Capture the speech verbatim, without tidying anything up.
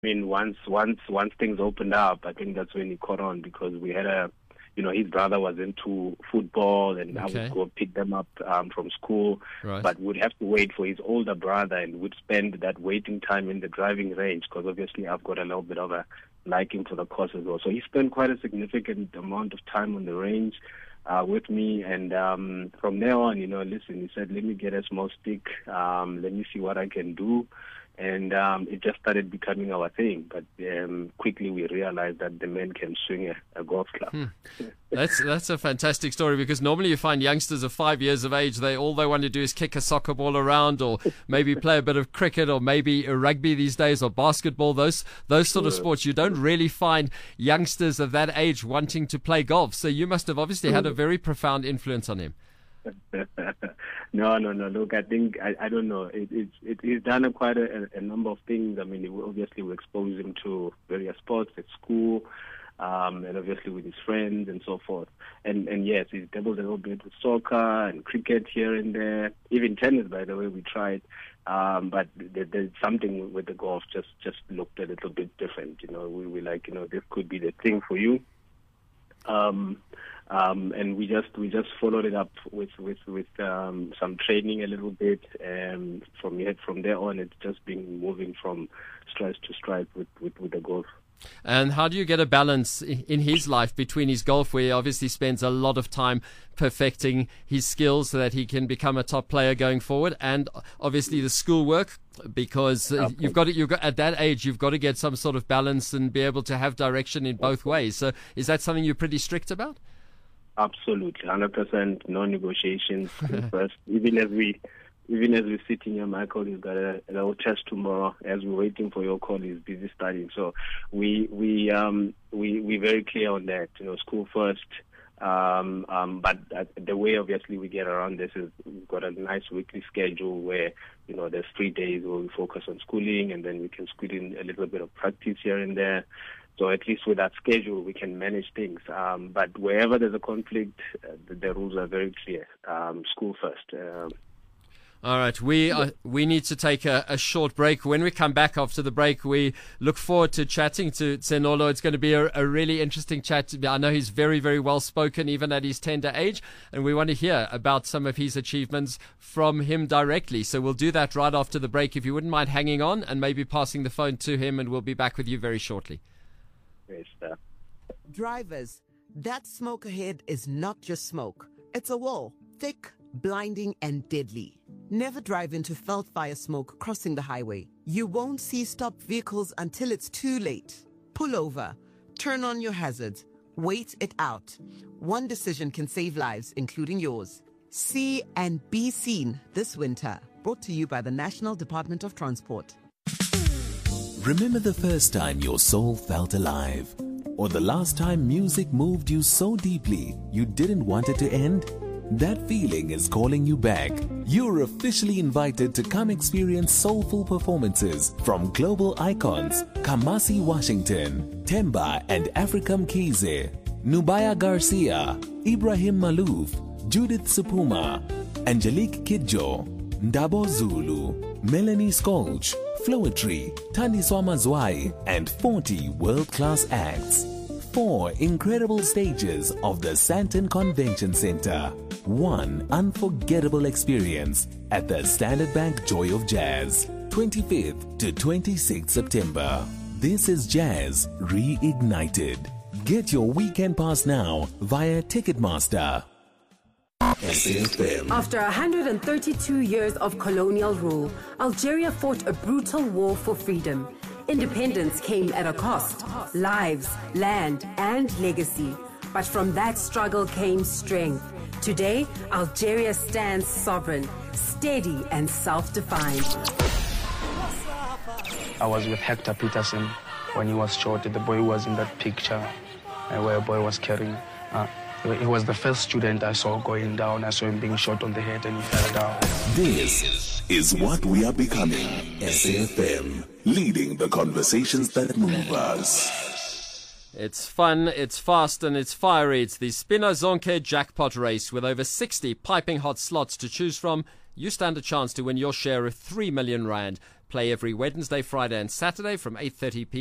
I mean, once once once things opened up, I think that's when he caught on, because we had a, you know, his brother was into football, and Okay. I would go pick them up um, from school, Right. but would have to wait for his older brother, and would spend that waiting time in the driving range, because obviously I've got a little bit of a liking for the course as well. So he spent quite a significant amount of time on the range uh, with me, and um, from there on, you know, listen, he said, let me get a small stick, um, let me see what I can do. And um, it just started becoming our thing. But um, quickly we realized that the man can swing a, a golf club. Hmm. That's that's a fantastic story, because normally you find youngsters of five years of age, they all they want to do is kick a soccer ball around, or maybe play a bit of cricket, or maybe a rugby these days, or basketball. Those those sort of sports, you don't really find youngsters of that age wanting to play golf. So you must have obviously had a very profound influence on him. no, no, no. Look, I think I, I don't know. It, it's it, he's done a, quite a, a number of things. I mean, we obviously we expose him to various sports at school, um, and obviously with his friends and so forth. And and yes, he's dabbled a little bit with soccer and cricket here and there. Even tennis, by the way, we tried. Um, but there, there's something with the golf just just looked a little bit different. You know, we were like, you know, this could be the thing for you. Um, um, and we just we just followed it up with with with um, some training a little bit, and from here, from there on, it's just been moving from stride to stride with, with, with the golf. And how do you get a balance in his life between his golf, where he obviously spends a lot of time perfecting his skills so that he can become a top player going forward, and obviously the schoolwork, because Okay. you've got to, you've got at that age you've got to get some sort of balance and be able to have direction in both ways. So is that something you're pretty strict about? Absolutely, one hundred percent, no negotiations. First, even as we even as we're sitting here, Michael, he's got a, a little test tomorrow. As we're waiting for your call, he's busy studying. So we we um we we very clear on that. You know, school first. Um, um, but uh, the way obviously we get around this is we've got a nice weekly schedule where, you know, there's three days where we focus on schooling, and then we can squeeze in a little bit of practice here and there. So at least with that schedule, we can manage things. Um, but wherever there's a conflict, uh, the, the rules are very clear. Um, school first. Um, All right, we uh, we need to take a, a short break. When we come back after the break, we look forward to chatting to Tsenolo. It's going to be a, a really interesting chat. I know he's very, very well spoken, even at his tender age, and we want to hear about some of his achievements from him directly. So we'll do that right after the break. If you wouldn't mind hanging on and maybe passing the phone to him, and we'll be back with you very shortly. great stuff. Drivers, that smoke ahead is not just smoke. It's a wall, thick, blinding, and deadly. Never drive into felt fire smoke crossing the highway. You won't see stopped vehicles until it's too late. Pull over, turn on your hazards, wait it out. One decision can save lives, including yours. See and be seen this winter. Brought to you by the National Department of Transport. Remember the first time your soul felt alive? Or the last time music moved you so deeply you didn't want it to end? That feeling is calling you back. You're officially invited to come experience soulful performances from global icons Kamasi Washington, Temba and Africa Mkhize, Nubaya Garcia, Ibrahim Malouf, Judith Supuma, Angelique Kidjo, Ndabo Zulu, Melanie Skolch, Flowetry, Tandiswa Mazwai, and forty world-class acts. Four incredible stages of the Sandton Convention Center. One unforgettable experience at the Standard Bank Joy of Jazz. twenty-fifth to twenty-sixth September. This is Jazz Reignited. Get your weekend pass now via Ticketmaster. After one hundred thirty-two years of colonial rule, Algeria fought a brutal war for freedom. Independence came at a cost: lives, land, and legacy. But from that struggle came strength. Today, Algeria stands sovereign, steady, and self-defined. I was with Hector Peterson when he was shot. The boy who was in that picture uh, where a boy was carrying. Uh, he was the first student I saw going down. I saw him being shot on the head and he fell down. This is what we are becoming. S A F M, leading the conversations that move us. It's fun, it's fast, and it's fiery. It's the Spina Zonke Jackpot Race. With over sixty piping hot slots to choose from, you stand a chance to win your share of three million rand. play every Wednesday, Friday, and Saturday from eight thirty p.m.